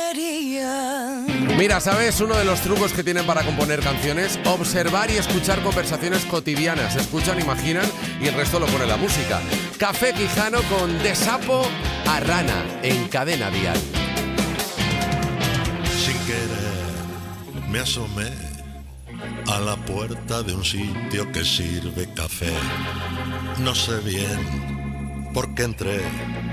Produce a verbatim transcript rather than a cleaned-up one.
quería. Mira, ¿sabes? Uno de los trucos que tienen para componer canciones, observar y escuchar conversaciones cotidianas. Escuchan, imaginan y el resto lo pone la música. Café Quijano con De Sapo a Rana en Cadena Dial. Sin querer me asomé a la puerta de un sitio que sirve café. No sé bien por qué entré,